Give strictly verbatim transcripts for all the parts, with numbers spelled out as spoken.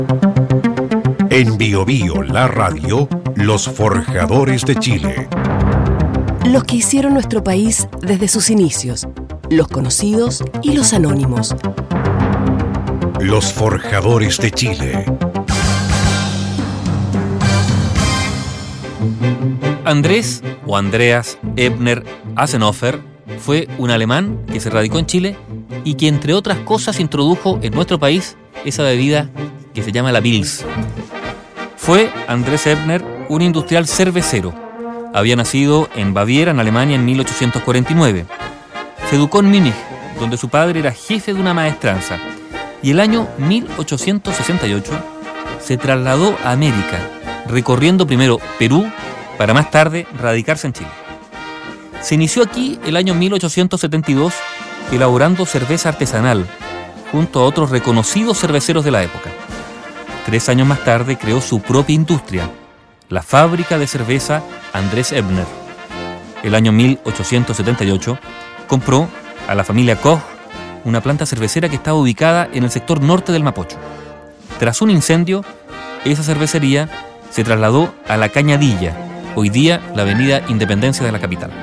En Bio Bio, la radio, los forjadores de Chile. Los que hicieron nuestro país desde sus inicios, los conocidos y los anónimos. Los forjadores de Chile. Andrés o Andreas Ebner Hasenhofer fue un alemán que se radicó en Chile y que, entre otras cosas, introdujo en nuestro país esa bebida que se llama la Pils. Fue Andrés Ebner un industrial cervecero. Había nacido en Baviera, en Alemania, en mil ochocientos cuarenta y nueve. Se educó en Múnich, donde su padre era jefe de una maestranza. Y el año mil ochocientos sesenta y ocho se trasladó a América, recorriendo primero Perú, para más tarde radicarse en Chile. Se inició aquí el año mil ochocientos setenta y dos elaborando cerveza artesanal, junto a otros reconocidos cerveceros de la época. Tres años más tarde creó su propia industria, la fábrica de cerveza Andrés Ebner. El año mil ochocientos setenta y ocho compró a la familia Koch una planta cervecera que estaba ubicada en el sector norte del Mapocho. Tras un incendio, esa cervecería se trasladó a La Cañadilla, hoy día la avenida Independencia de la capital.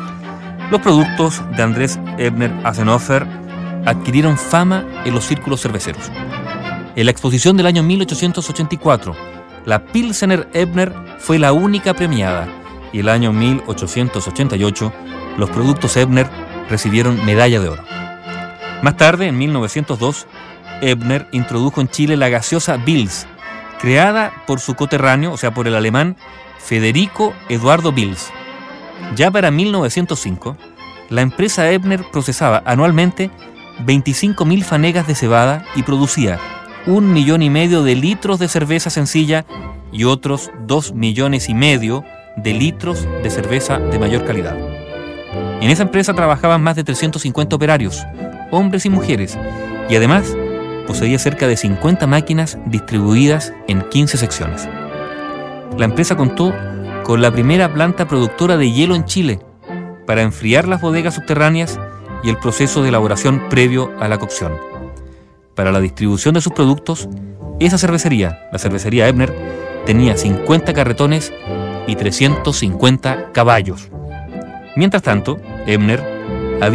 Los productos de Andrés Ebner Hasenhofer adquirieron fama en los círculos cerveceros. En la exposición del año mil ochocientos ochenta y cuatro, la Pilsener Ebner fue la única premiada, y el año mil ochocientos ochenta y ocho los productos Ebner recibieron medalla de oro. Más tarde, en mil novecientos dos, Ebner introdujo en Chile la gaseosa Pils, creada por su coterráneo, o sea, por el alemán Federico Eduardo Pils. Ya para mil novecientos cinco, la empresa Ebner procesaba anualmente veinticinco mil fanegas de cebada y producía un millón y medio de litros de cerveza sencilla y otros dos millones y medio de litros de cerveza de mayor calidad. En esa empresa trabajaban más de trescientos cincuenta operarios, hombres y mujeres, y además poseía cerca de cincuenta máquinas distribuidas en quince secciones. La empresa contó con la primera planta productora de hielo en Chile para enfriar las bodegas subterráneas y el proceso de elaboración previo a la cocción. Para la distribución de sus productos, esa cervecería, la cervecería Ebner, tenía cincuenta carretones y trescientos cincuenta caballos. Mientras tanto, Ebner